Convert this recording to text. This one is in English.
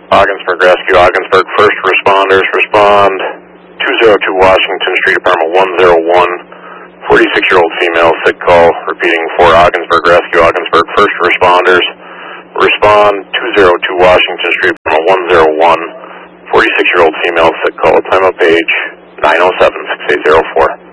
Ogdensburg Rescue, Ogdensburg first responders respond 202 Washington Street, apartment 101, 46-year-old female, sick call, repeating for Ogdensburg Rescue, Ogdensburg first responders respond 202 Washington Street, apartment 101, 46-year-old female, sick call, time of page 907-6804.